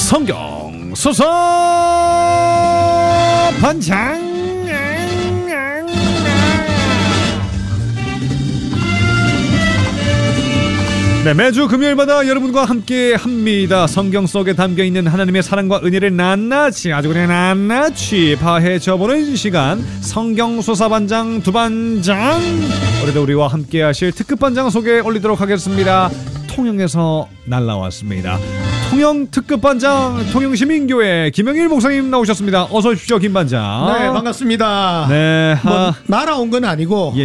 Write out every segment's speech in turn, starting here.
성경 소서 반장. 네, 매주 금요일마다 여러분과 함께 합니다. 성경 속에 담겨있는 하나님의 사랑과 은혜를 낱낱이, 아주 그냥 낱낱이 파헤쳐보는 시간, 성경소사반장 두반장. 오늘도 우리와 함께 하실 특급반장 소개 올리도록 하겠습니다. 통영에서 날라왔습니다. 통영 특급반장, 통영시민교회 김영일 목사님 나오셨습니다. 어서 오십시오, 김반장. 네, 반갑습니다. 네, 날아온 건 아니고,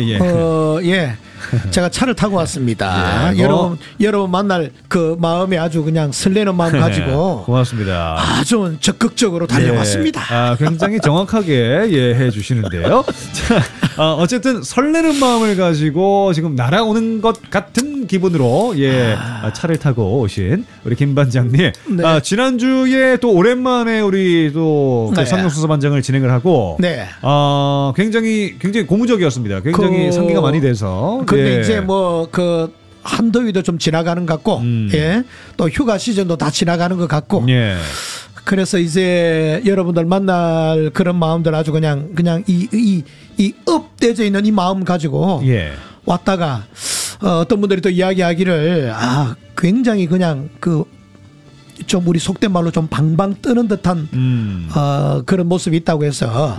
제가 차를 타고 왔습니다. 예, 여러분 만날 그 마음에 아주 그냥 설레는 마음 가지고 고맙습니다. 아주 적극적으로 달려왔습니다. 굉장히 정확하게 해주시는데요. 자, 어쨌든 설레는 마음을 가지고 지금 날아오는 것 같은 기분으로 차를 타고 오신 우리 김 반장님. 네. 지난주에 또 오랜만에 우리 또 그 성경수사 반장을 진행을 하고, 굉장히 고무적이었습니다. 굉장히 상기가 많이 돼서. 근데 이제 뭐 그 한더위도 좀 지나가는 것 같고, 또 휴가 시즌도 다 지나가는 것 같고, 그래서 이제 여러분들 만날 그런 마음들 아주 그냥 이 업되어 있는 이 마음 가지고 왔다가 어떤 분들이 또 이야기하기를 굉장히 그냥 그 좀 우리 속된 말로 좀 방방 뜨는 듯한 그런 모습이 있다고 해서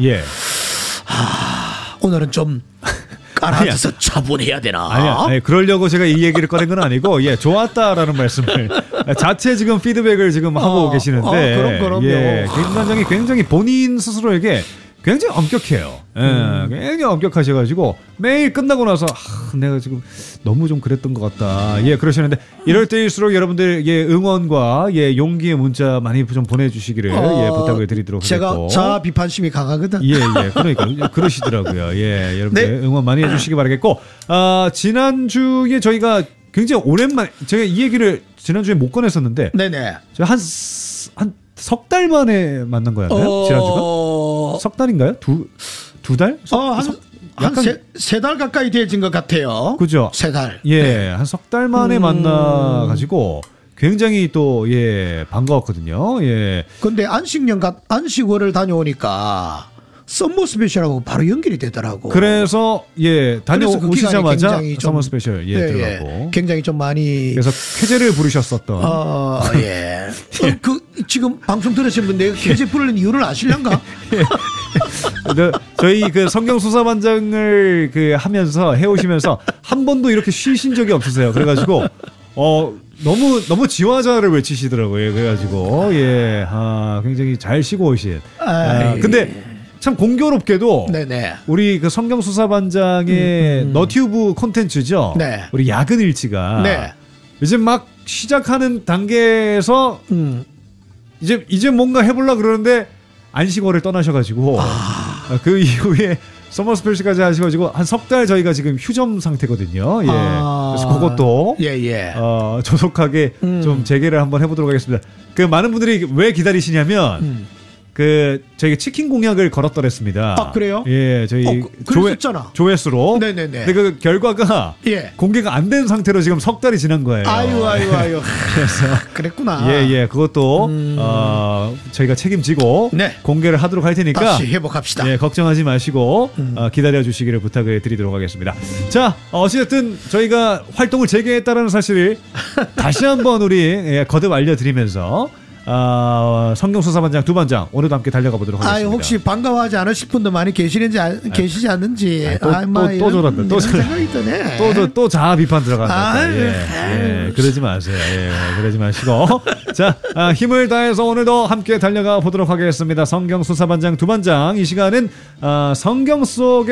오늘은 좀 깔아줘서 처분해야 되나? 아니, 그러려고 제가 이 얘기를 꺼낸 건 아니고, 좋았다라는 말씀을 자체 지금 피드백을 지금 하고 계시는데, 김 반장이 굉장히 본인 스스로에게 굉장히 엄격해요. 굉장히 엄격하셔가지고 매일 끝나고 나서 내가 지금 너무 좀 그랬던 것 같다. 그러시는데 이럴 때일수록 여러분들 응원과 용기의 문자 많이 좀 보내주시기를 부탁을 드리도록 하겠고. 제가 자아 비판심이 강하거든. 그러니까 그러시더라고요. 여러분들 응원 많이 해주시기 바라겠고, 지난주에 저희가 굉장히 오랜만에 제가 이 얘기를 지난주에 못 꺼냈었는데, 제가 한 석 달 만에 만난 거였나요? 지난주가? 석 달인가요? 두 달? 한 세 달 가까이 되어진 것 같아요. 그죠? 세 달. 한 석 달 만에 만나가지고 굉장히 또 반가웠거든요. 근데 안식월을 다녀오니까 썸머 스페셜하고 바로 연결이 되더라고. 그래서 다녀오시자마자 썸머 스페셜 들어가고 굉장히 좀 많이. 그래서 쾌재를 부르셨었던. 그 지금 방송 들으신 분 내가 쾌재 부르는 이유를 아실란가? 저희 그 성경수사반장을 하면서 해오시면서 한 번도 이렇게 쉬신 적이 없으세요. 그래가지고 너무 지화자를 외치시더라고요. 그래가지고 굉장히 잘 쉬고 오신. 근데 참 공교롭게도 우리 그 성경수사반장의 너튜브 콘텐츠죠. 우리 야근 일지가 이제 막 시작하는 단계에서 이제 뭔가 해보려고 그러는데 안식월을 떠나셔가지고 그 이후에 서머 스페셜까지 하셔가지고 한 석 달 저희가 지금 휴점 상태거든요. 그래서 그것도 조속하게 좀 재개를 한번 해보도록 하겠습니다. 그 많은 분들이 왜 기다리시냐면 저희가 치킨 공약을 걸었더랬습니다. 그래요? 저희 조회수로. 근데 그 결과가 공개가 안 된 상태로 지금 석 달이 지난 거예요. 아유. 그래서 그랬구나. 그것도 저희가 책임지고 공개를 하도록 할 테니까 다시 회복합시다. 걱정하지 마시고 기다려 주시기를 부탁을 드리도록 하겠습니다. 자, 어찌됐든 저희가 활동을 재개했다는 사실을 다시 한번 우리 거듭 알려드리면서 성경수사반장 두반장 오늘도 함께 달려가 보도록 하겠습니다. 혹시 반가워하지 않으실 분도 많이 계시지 않는지. 또 저런다. 또 자아 비판 들어간다. 그러지 마세요. 그러지 마시고. 자, 힘을 다해서 오늘도 함께 달려가 보도록 하겠습니다. 성경수사반장 두반장, 이 시간은 성경 속에